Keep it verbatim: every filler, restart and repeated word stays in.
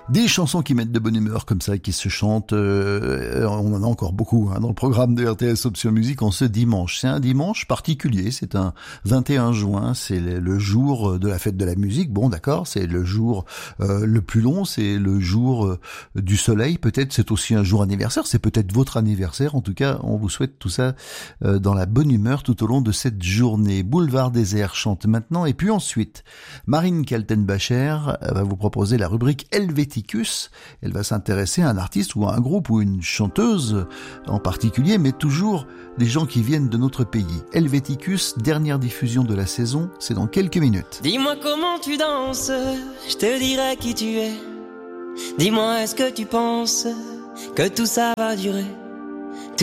Des chansons qui mettent de bonne humeur comme ça, qui se chantent, euh, on en a encore beaucoup hein, dans le programme de R T S Option Musique en ce dimanche. C'est un dimanche particulier, c'est un vingt et un juin, c'est le jour de la fête de la musique. Bon d'accord, c'est le jour euh, le plus long, c'est le jour euh, du soleil, peut-être c'est aussi un jour anniversaire, c'est peut-être votre anniversaire. En tout cas, on vous souhaite tout ça euh, dans la bonne humeur tout au long de cette journée. Boulevard Désert chante maintenant, et puis ensuite, Marine Kaltenbacher va vous proposer la rubrique Helvétique. Elle va s'intéresser à un artiste ou à un groupe ou une chanteuse en particulier, mais toujours des gens qui viennent de notre pays. Helvéticus, dernière diffusion de la saison, c'est dans quelques minutes. Dis-moi comment tu danses, je te dirai qui tu es. Dis-moi est-ce que tu penses que tout ça va durer.